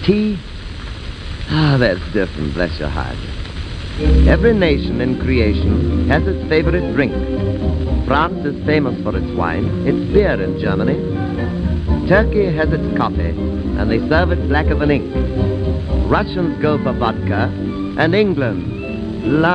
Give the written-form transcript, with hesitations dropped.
Tea? Ah, that's different, bless your heart. Every nation in creation has its favorite drink. France is famous for its wine, its beer in Germany. Turkey has its coffee, and they serve it blacker than ink. Russians go for vodka, and England